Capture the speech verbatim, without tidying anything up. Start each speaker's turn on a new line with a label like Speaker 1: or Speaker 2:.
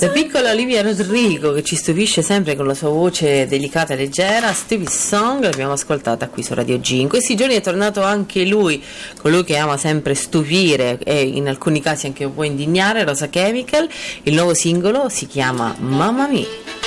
Speaker 1: La piccola Olivia Rodrigo, che ci stupisce sempre con la sua voce delicata e leggera. Stupid Song, l'abbiamo ascoltata qui su Radio G. In questi giorni è tornato anche lui, colui che ama sempre stupire e in alcuni casi anche un po' indignare, Rosa Chemical. Il nuovo singolo si chiama Mamma Mia.